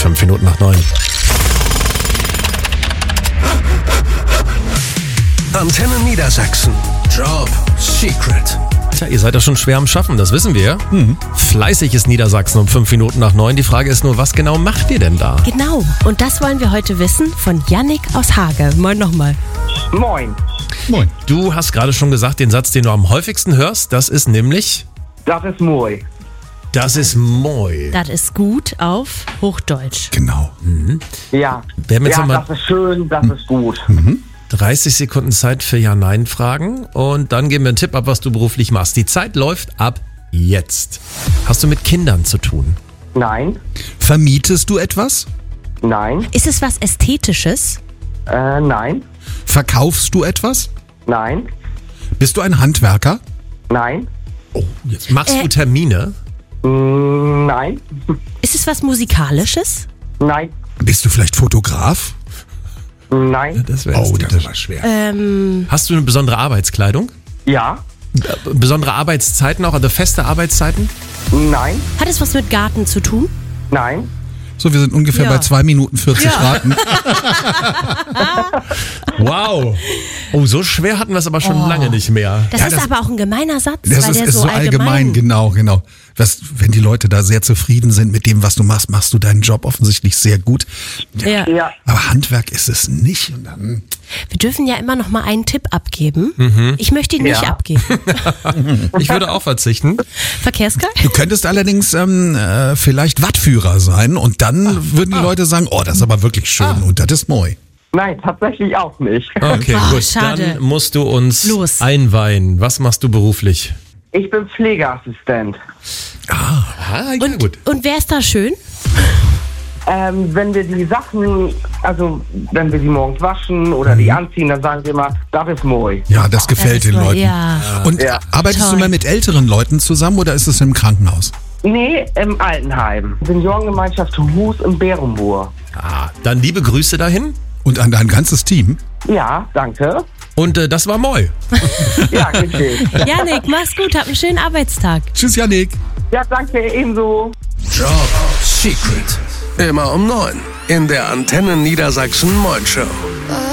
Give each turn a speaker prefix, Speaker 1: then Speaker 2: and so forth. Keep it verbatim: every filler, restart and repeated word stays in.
Speaker 1: Fünf Minuten nach neun.
Speaker 2: Antenne Niedersachsen. Job Secret.
Speaker 1: Tja, ihr seid ja schon schwer am Schaffen, das wissen wir. Mhm. Fleißig ist Niedersachsen um fünf Minuten nach neun. Die Frage ist nur, was genau macht ihr denn da?
Speaker 3: Genau, und das wollen wir heute wissen von Yannick aus Hage. Moin nochmal.
Speaker 4: Moin.
Speaker 1: Moin. Du hast gerade schon gesagt, den Satz, den du am häufigsten hörst, das ist nämlich...
Speaker 4: Das ist moi.
Speaker 1: Das ist moi.
Speaker 3: Das ist gut auf Hochdeutsch.
Speaker 5: Genau.
Speaker 1: Mhm.
Speaker 4: Ja,
Speaker 1: Wir haben jetzt
Speaker 4: ja
Speaker 1: noch mal
Speaker 4: das ist schön, das ist gut.
Speaker 5: Mhm.
Speaker 1: dreißig Sekunden Zeit für Ja-Nein-Fragen und dann geben wir einen Tipp ab, was du beruflich machst. Die Zeit läuft ab jetzt. Hast du mit Kindern zu tun?
Speaker 4: Nein,
Speaker 5: Vermietest du etwas?
Speaker 4: nein,
Speaker 3: Ist es was Ästhetisches?
Speaker 4: äh, nein,
Speaker 5: Verkaufst du etwas?
Speaker 4: nein,
Speaker 5: Bist du ein Handwerker?
Speaker 4: nein,
Speaker 1: Oh, jetzt machst
Speaker 3: Äh.
Speaker 1: du Termine?
Speaker 4: mm, nein,
Speaker 3: Ist es was Musikalisches?
Speaker 4: nein,
Speaker 5: Bist du vielleicht Fotograf?
Speaker 4: nein,
Speaker 1: Das wäre
Speaker 5: Oh, das war schwer.
Speaker 3: Ähm,
Speaker 1: Hast du eine besondere Arbeitskleidung?
Speaker 4: ja,
Speaker 1: Äh, Besondere Arbeitszeiten auch, also feste Arbeitszeiten?
Speaker 4: nein,
Speaker 3: hat es was mit Garten zu tun?
Speaker 4: nein,
Speaker 5: So, wir sind ungefähr
Speaker 3: Ja.
Speaker 5: bei zwei Minuten vierzig
Speaker 3: Ja.
Speaker 5: Raten.
Speaker 1: Wow. Oh, so schwer hatten wir es aber schon
Speaker 3: Oh.
Speaker 1: lange nicht mehr.
Speaker 3: Das
Speaker 5: Ja,
Speaker 3: ist
Speaker 5: das-
Speaker 3: aber auch ein gemeiner Satz,
Speaker 5: Das
Speaker 3: weil
Speaker 5: ist,
Speaker 3: der
Speaker 5: ist
Speaker 3: so,
Speaker 5: so allgemein, genau, genau. Was, wenn die Leute da sehr zufrieden sind mit dem, was du machst, machst du deinen Job offensichtlich sehr gut.
Speaker 3: Ja.
Speaker 4: ja,
Speaker 5: Aber Handwerk ist es nicht. Und dann,
Speaker 3: Wir dürfen ja immer noch mal einen Tipp abgeben. Ich möchte ihn nicht
Speaker 4: Ja.
Speaker 3: abgeben.
Speaker 1: Ich würde auch verzichten.
Speaker 3: Verkehrsgeil?
Speaker 5: du könntest allerdings ähm, äh, vielleicht Wattführer sein und dann würden die Leute sagen, oh, das ist aber wirklich schön und das ist moi.
Speaker 4: nein, tatsächlich auch nicht.
Speaker 1: Okay,
Speaker 3: Oh,
Speaker 1: gut.
Speaker 3: schade.
Speaker 1: Dann musst du uns
Speaker 3: Los.
Speaker 1: einweihen. Was machst du beruflich?
Speaker 4: Ich bin Pflegeassistent.
Speaker 1: Ah, ja,
Speaker 3: Und,
Speaker 1: gut.
Speaker 3: und wer ist da schön?
Speaker 4: Ähm, wenn wir die Sachen, also wenn wir sie morgens waschen oder die anziehen, dann sagen wir immer, das ist moi.
Speaker 5: Ja, das gefällt
Speaker 3: Das ist
Speaker 5: den
Speaker 3: moi,
Speaker 5: Leuten.
Speaker 3: ja.
Speaker 5: Und
Speaker 4: Ja.
Speaker 5: arbeitest
Speaker 3: Toll.
Speaker 5: du mal mit älteren Leuten zusammen oder ist es im Krankenhaus?
Speaker 4: Nee, im Altenheim. Seniorengemeinschaft Hus in Berenburg.
Speaker 1: Ah, dann liebe Grüße dahin.
Speaker 5: Und an dein ganzes Team?
Speaker 4: Ja, danke.
Speaker 1: Und äh, das war Moi.
Speaker 4: Ja, richtig.
Speaker 3: Janik, mach's gut, hab einen schönen Arbeitstag.
Speaker 5: Tschüss, Yannick.
Speaker 4: Ja, danke, ebenso.
Speaker 2: Job Secret. Immer um neun in der Antenne Niedersachsen Moin Show.